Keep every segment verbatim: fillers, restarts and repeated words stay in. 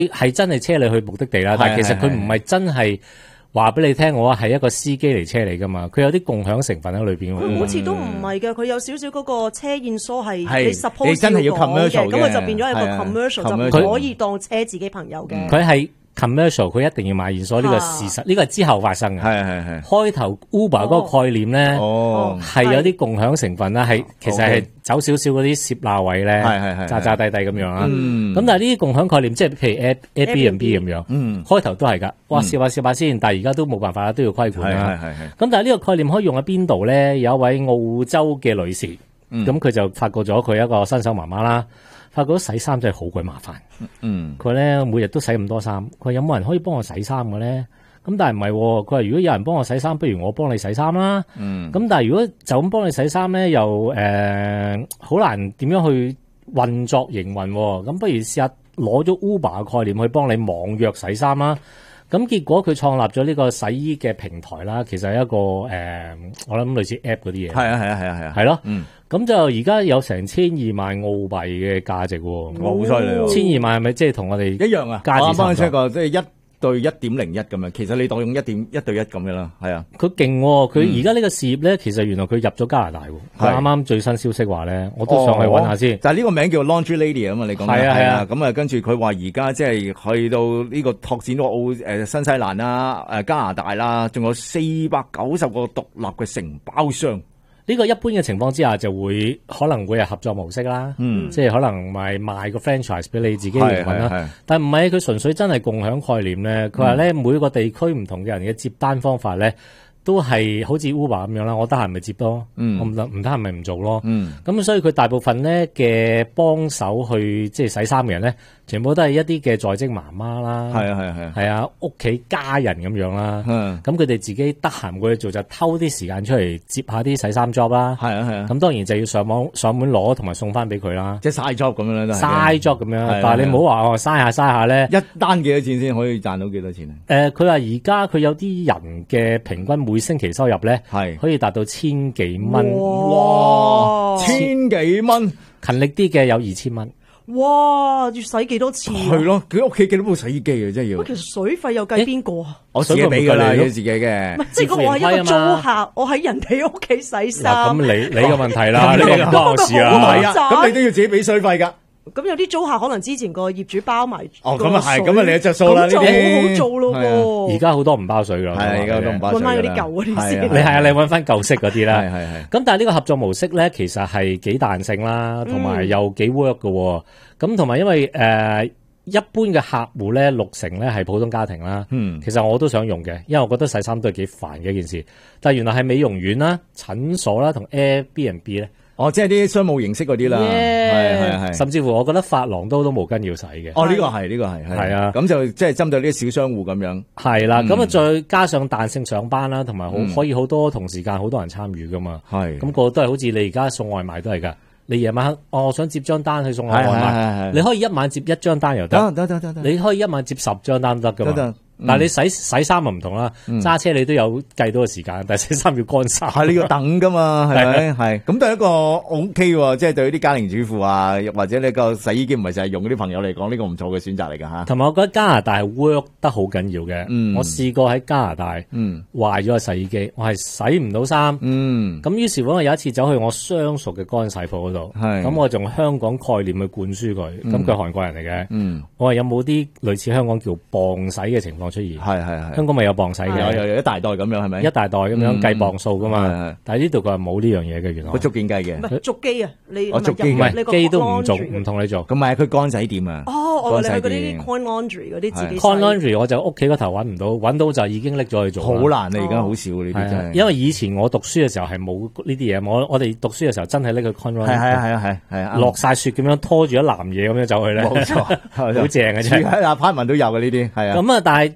係真係車你去目的地啦，但係其實佢唔係真係話俾你聽，我係一個司機嚟車你噶嘛，佢有啲共享成分喺裏邊。 佢好似都唔係嘅，佢有少少嗰個車燕梳係你 suppose 你真係要 commercial 嘅，咁佢就變咗一個 commercial，就唔可以當車自己朋友嘅。 佢係 commercial， 佢一定要買燕梳，呢個事實，呢個係之後發生嘅。 係係係。開頭 Uber 嗰個概念咧， 哦， 係有啲共享成分啦，係其實係走少少嗰啲攝鬧位咧， 係係係， 渣渣地地咁樣啊。 嗯。 咁但係呢啲共享概念，即係譬如 Airbnb 咁樣， 嗯， 開頭都係㗎。哇，試下試下先，但係而家都冇辦法啦，都要規管啦。 係係係。 咁但係呢個概念可以用喺邊度咧？有一位澳洲嘅女士，咁佢就發覺咗佢一個新手媽媽啦。發覺洗衫真係好鬼麻煩， 嗯， 佢咧每日都洗咁多衫，佢話有冇人可以幫我洗衫嘅咧？咁但係唔係，佢話如果有人幫我洗衫，不如我幫你洗衫啦。 嗯， 咁但係如果就咁幫你洗衫咧，又誒好、呃、難點樣去運作營運，咁不如試下攞咗 Uber 嘅概念去幫你網約洗衫啦。咁結果佢創立咗呢個洗衣嘅平台啦，其實係一個誒、呃，我諗類似 app 嗰啲嘢。 係啊係啊係啊係啊， 係咯。 嗯。 咁就而家有成千二萬澳幣嘅價值喎， 好犀利喎！ 千二萬係咪即係同我哋一樣啊？我幫你 check 過，即係一對一點零一咁樣。其實你當用一點一對一咁樣啦，係啊。 佢勁喎，佢而家呢個事業咧，其實原來佢入咗加拿大喎。佢啱啱最新消息話咧，我都上去揾下先。 但係呢個名叫 Laundry Lady 啊嘛，你講係啊係啊。 咁啊，跟住佢話而家即係去到呢個拓展咗澳誒新西蘭啦、誒加拿大啦，仲有四百九十個獨立嘅承包商。 呢個一般嘅情況之下就會可能會係合作模式啦，嗯、即係可能賣賣個 franchise 俾你自己營運啦。但係唔係，佢純粹真係共享概念咧。佢話咧，每個地區唔同嘅人嘅接單方法咧，都係好似 Uber 咁樣啦。我得閒咪接咯，嗯、我唔得唔得閒咪唔做咯。咁、嗯、所以佢大部分咧嘅幫手去即係洗衫嘅人咧，全部都係一啲嘅在職媽媽啦， 係啊係啊係啊， 係啊屋企家人咁樣啦。咁佢哋自己得閒冇嘢做就偷啲時間出嚟接下啲洗衫 job 啦。 係啊係啊。 咁當然就要上網上門攞同埋送翻俾佢啦。 即係嘥 job 咁樣啦， 嘥 job 咁樣。但係你唔好話我嘥下嘥下咧， 一單幾多錢先可以賺到幾多錢啊？ 誒，佢話而家佢有啲人嘅平均每星期收入咧係可以達到千幾蚊。 哇！千幾蚊， 勤力啲嘅有二千蚊。 哇！要使幾多次？ 係咯，佢屋企幾多部洗衣機啊？真係要。 其實水費又計邊個啊？ 我自己俾㗎啦，要自己嘅。 唔係，即係我係一個租客，我喺人哋屋企洗衫。 咁你你嘅問題啦，呢個唔關我事啊。 唔係啊，咁你都要自己俾水費㗎。 咁有啲租客可能之前個業主包埋。 哦，咁啊係，咁啊你着數啦，呢啲就好好做咯喎。 而家好多唔包水㗎， 係而家都唔包水。 揾翻嗰啲舊嗰啲先。 你係啊，你揾翻舊式嗰啲啦。 係係係。 咁但係呢個合作模式咧，其實係幾彈性啦，同埋又幾 work 㗎。咁同埋因為誒、呃、一般嘅客戶咧，六成咧係普通家庭啦。嗯，其實我都想用嘅，因為我覺得洗衫都係幾煩嘅一件事。但係原來係美容院啦、診所啦同 Airbnb 咧。 哦，即係啲商務形式嗰啲啦，係係係， 甚至乎我覺得髮廊都都毛巾要洗嘅。 哦，呢、這個係呢、這個係係啊，咁就即係針對啲小商戶咁樣。係啦，咁啊、嗯、再加上彈性上班啦，同埋好可以好多同時間好多人參與噶嘛。係，咁、那個都係好似你而家送外賣都係噶。你夜晚黑，哦，我想接張單去送外賣，你可以一晚接一張單又得，得得得得，你可以一晚接十張單都得噶嘛。嗱，你洗洗衫就唔同啦，揸車你都有計到個時間，但係洗衫要乾衫， 係你要等噶嘛，係咪？係咁都係一個 O K 喎，即係對於啲家庭主婦啊，或者呢個洗衣機唔係淨係用嗰啲朋友嚟講，呢個唔錯嘅選擇嚟噶吓。同埋我覺得加拿大係 work 得好緊要嘅，我試過喺加拿大壞咗個洗衣機，我係洗唔到衫，咁於是乎我有一次走去我相熟嘅乾洗鋪嗰度，咁我用香港概念去灌輸佢，咁佢韓國人嚟嘅，我話有冇啲類似香港叫磅洗嘅情況出現？係係係，香港咪有磅洗嘅，有有有一大袋咁樣係咪？一大袋咁樣計磅數噶嘛，但係呢度佢係冇呢樣嘢嘅，原來。佢逐件計嘅， 唔係逐機啊，你我逐機唔係機都唔做，唔同你做。 咁咪佢乾洗店啊？ 哦，我哋去嗰啲 coin laundry 嗰啲自己。 coin laundry 我就屋企嗰頭揾唔到，揾到就已經拎咗去做。 好難啊！而家好少呢啲真係。 因為以前我讀書嘅時候係冇呢啲嘢，我我哋讀書嘅時候真係拎去 coin laundry。係係係係係啊！落晒雪咁樣拖住一籃嘢咁樣走去咧。冇錯，好正嘅啫。喺 apartment 都有嘅呢啲，係啊。咁啊，但係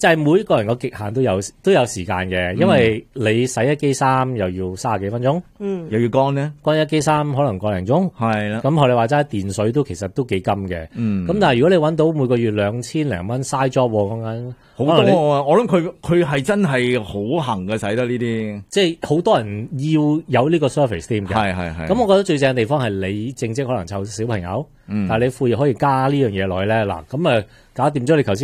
就係每個人個極限都有都有時間嘅，因為你洗一機衫又要三十幾分鐘， 嗯， 又要乾咧， 乾一機衫可能個零鐘， 係啦。 咁學你話齋電水都其實都幾金嘅，嗯。咁但係如果你揾到每個月兩千零蚊 side job 講緊好多啊！我諗佢佢係真係好行嘅，使得呢啲， 即係好多人要有呢個 service 添嘅， 係係係。 咁我覺得最正嘅地方係你正職可能湊小朋友，嗯，但係你副業可以加呢樣嘢落去咧，嗱咁啊搞掂咗你頭先。